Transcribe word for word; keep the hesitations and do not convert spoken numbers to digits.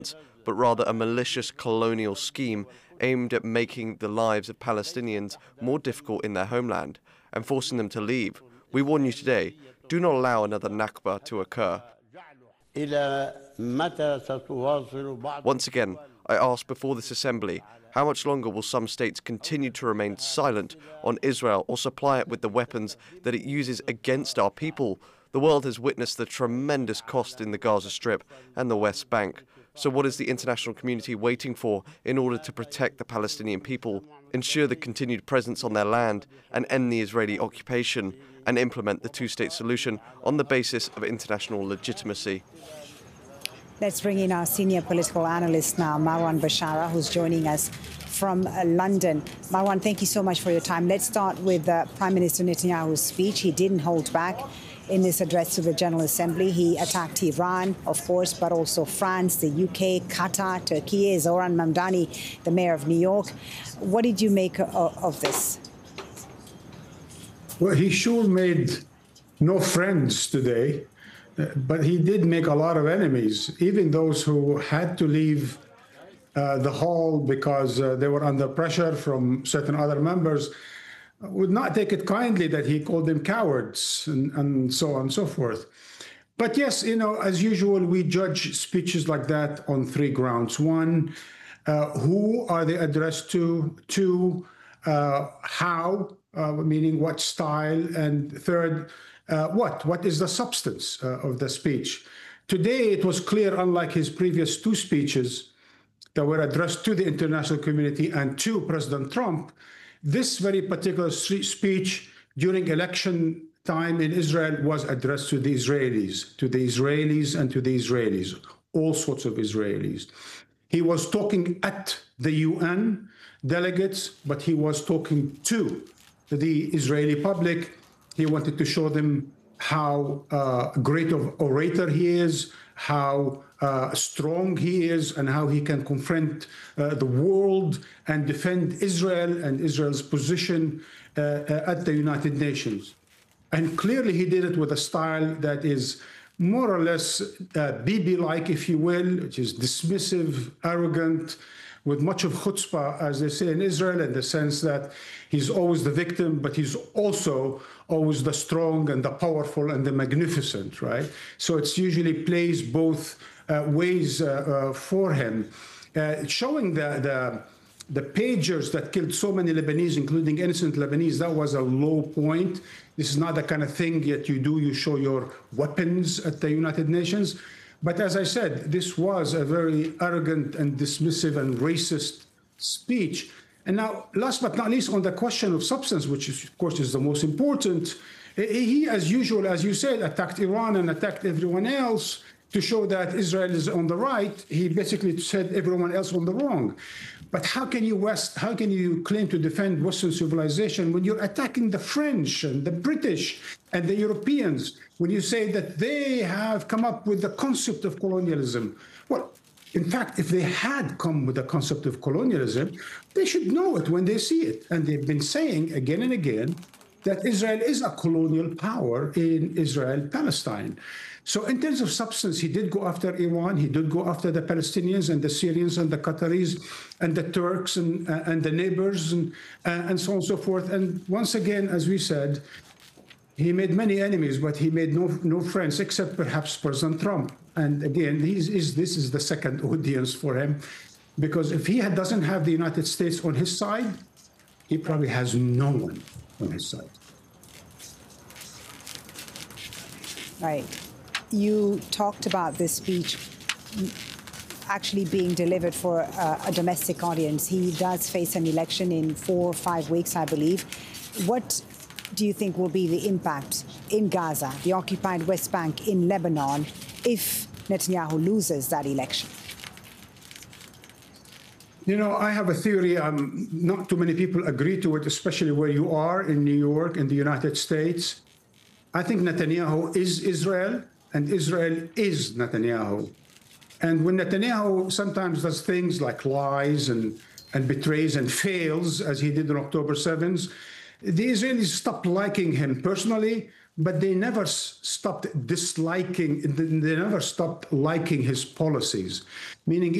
but rather a malicious colonial scheme aimed at making the lives of Palestinians more difficult in their homeland and forcing them to leave. We warn you today, do not allow another Nakba to occur. Once again, I ask before this assembly, how much longer will some states continue to remain silent on Israel or supply it with the weapons that it uses against our people? The world has witnessed the tremendous cost in the Gaza Strip and the West Bank. So what is the international community waiting for in order to protect the Palestinian people, ensure the continued presence on their land, and end the Israeli occupation, and implement the two-state solution on the basis of international legitimacy? Let's bring in our senior political analyst now, Marwan Bashara, who's joining us from uh, London. Marwan, thank you so much for your time. Let's start with uh, Prime Minister Netanyahu's speech. He didn't hold back in this address to the General Assembly. He attacked Iran, of course, but also France, the U K, Qatar, Turkey, Zoran Mamdani, the mayor of New York. What did you make of, of this? Well, he sure made no friends today. But he did make a lot of enemies, even those who had to leave uh, the hall because uh, they were under pressure from certain other members, would not take it kindly that he called them cowards and, and so on and so forth. But yes, you know, as usual, we judge speeches like that on three grounds. One, uh, who are they addressed to? Two, uh, how, uh, meaning what style? And third, Uh, what? What is the substance uh, of the speech? Today, it was clear, unlike his previous two speeches that were addressed to the international community and to President Trump, this very particular speech during election time in Israel was addressed to the Israelis, to the Israelis and to the Israelis, all sorts of Israelis. He was talking at the U N delegates, but he was talking to the Israeli public. He wanted to show them how uh, great of orator he is, how uh, strong he is, and how he can confront uh, the world and defend Israel and Israel's position uh, at the United Nations. And clearly he did it with a style that is more or less uh, Bibi-like, if you will, which is dismissive, arrogant, with much of chutzpah, as they say in Israel, in the sense that he's always the victim, but he's also always the strong and the powerful and the magnificent, right? So it's usually plays both uh, ways uh, uh, for him, uh, showing the, the the pagers that killed so many Lebanese, including innocent Lebanese. That was a low point. This is not the kind of thing that you do. You show your weapons at the United Nations. But as I said, this was a very arrogant and dismissive and racist speech. And now, last but not least, on the question of substance, which is, of course is the most important, he, as usual, as you said, attacked Iran and attacked everyone else to show that Israel is on the right. He basically said everyone else on the wrong. But how can you West, how can you claim to defend Western civilization when you're attacking the French and the British and the Europeans, when you say that they have come up with the concept of colonialism? Well, in fact, if they had come with the concept of colonialism, they should know it when they see it. And they've been saying again and again that Israel is a colonial power in Israel-Palestine. So in terms of substance, he did go after Iran, he did go after the Palestinians and the Syrians and the Qataris and the Turks and, uh, and the neighbors and, uh, and so on and so forth. And once again, as we said, he made many enemies, but he made no, no friends, except perhaps President Trump. And again, he's, is, this is the second audience for him, because if he had, doesn't have the United States on his side, he probably has no one on his side. Right. You talked about this speech actually being delivered for uh, a domestic audience. He does face an election in four or five weeks, I believe. What do you think will be the impact in Gaza, the occupied West Bank, in Lebanon, if Netanyahu loses that election? You know, I have a theory. Um, not too many people agree to it, especially where you are in New York, in the United States. I think Netanyahu is Israel, and Israel is Netanyahu. And when Netanyahu sometimes does things like lies and, and betrays and fails, as he did on October seventh, the Israelis stop liking him personally, but they never s- stopped disliking, they never stopped liking his policies, meaning